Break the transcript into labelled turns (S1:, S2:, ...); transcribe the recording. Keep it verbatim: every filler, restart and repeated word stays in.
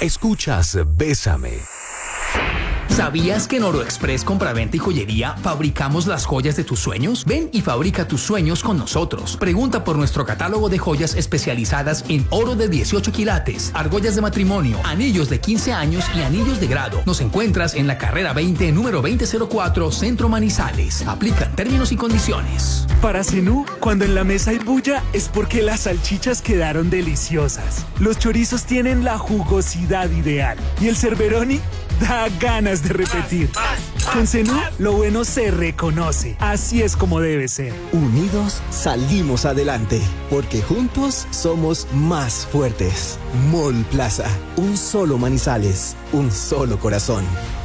S1: Escuchas Bésame.
S2: ¿Sabías que en Oro Express Compraventa y Joyería fabricamos las joyas de tus sueños? Ven y fabrica tus sueños con nosotros. Pregunta por nuestro catálogo de joyas especializadas en oro de dieciocho quilates, argollas de matrimonio, anillos de quince años y anillos de grado. Nos encuentras en la carrera veinte, número veinte cero cuatro, Centro Manizales. Aplican términos y condiciones.
S3: Para Zenú, cuando en la mesa hay bulla, es porque las salchichas quedaron deliciosas. Los chorizos tienen la jugosidad ideal. Y el cerberoni da ganas de repetir. Con Zenú, lo bueno se reconoce. Así es como debe ser.
S4: Unidos salimos adelante, porque juntos somos más fuertes. Mall Plaza, un solo Manizales, un solo corazón.